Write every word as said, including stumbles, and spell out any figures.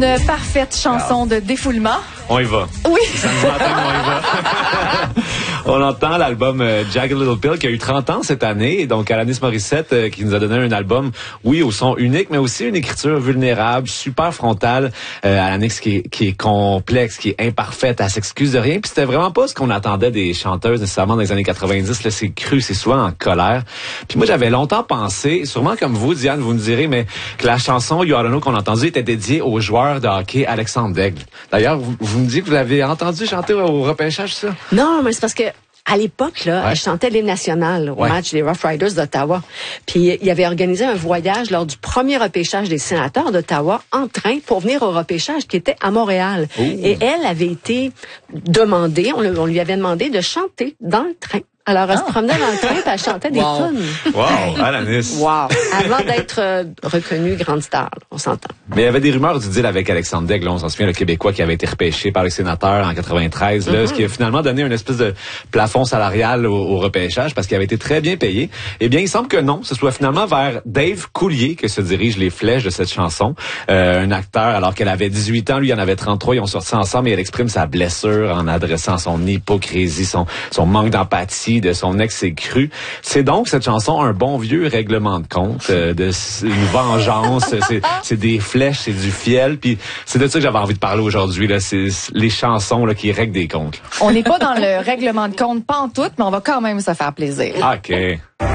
une parfaite chanson de défoulement. On y va. Oui. Samedi matin, on y va. On entend l'album euh, Jagged Little Pill qui a eu trente ans cette année. Et donc, Alanis Morissette euh, qui nous a donné un album, oui, au son unique, mais aussi une écriture vulnérable, super frontale. Euh, Alanis qui est, qui est complexe, qui est imparfaite, elle s'excuse de rien. Puis c'était vraiment pas ce qu'on attendait des chanteuses nécessairement dans les années quatre-vingt-dix. Là, c'est cru, c'est souvent en colère. Puis moi, j'avais longtemps pensé, sûrement comme vous, Diane, vous me direz, mais que la chanson You Oughta Know qu'on a entendue était dédiée au joueur de hockey Alexandre Daigle. D'ailleurs, vous, vous me dites que vous l'avez entendu chanter au repêchage, ça? Non, mais c'est parce que à l'époque, là, ouais. elle chantait l'hymne national au ouais. match des Rough Riders d'Ottawa. Puis il avait organisé un voyage lors du premier repêchage des sénateurs d'Ottawa en train pour venir au repêchage qui était à Montréal. Ouh. Et elle avait été demandée, on, on lui avait demandé de chanter dans le train. Alors, elle ah. se promenait dans le train et elle chantait des wow. tunes. Wow, Alanis. Wow. Avant d'être euh, reconnue grande star, on s'entend. Mais il y avait des rumeurs du deal avec Alexandre Daigle, on s'en souvient, le Québécois qui avait été repêché par les sénateurs en quatre-vingt-treize, là, mm-hmm. ce qui a finalement donné une espèce de plafond salarial au, au repêchage parce qu'il avait été très bien payé. Eh bien, il semble que non, ce soit finalement vers Dave Coulier que se dirigent les flèches de cette chanson. Euh, un acteur, alors qu'elle avait dix-huit ans, lui, il en avait trente-trois, ils ont sorti ensemble et elle exprime sa blessure en adressant son hypocrisie, son, son manque d'empathie de son ex c'est cru. C'est donc cette chanson un bon vieux règlement de compte, euh, de une vengeance, c'est, c'est des flèches, c'est du fiel, puis c'est de ça que j'avais envie de parler aujourd'hui là, c'est les chansons là qui règlent des comptes. On n'est pas dans le règlement de compte pas en tout, mais on va quand même se faire plaisir. OK.